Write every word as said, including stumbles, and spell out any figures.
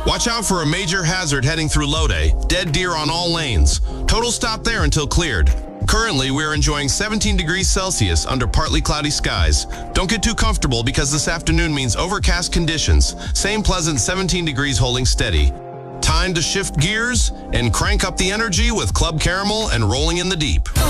Watch out for a major hazard heading through Lodi. Dead deer on all lanes. Total stop there until cleared. Currently, we're enjoying seventeen degrees Celsius under partly cloudy skies. Don't get too comfortable because this afternoon means overcast conditions. Same pleasant seventeen degrees holding steady. Time to shift gears and crank up the energy with Club Caramel and Rolling in the Deep.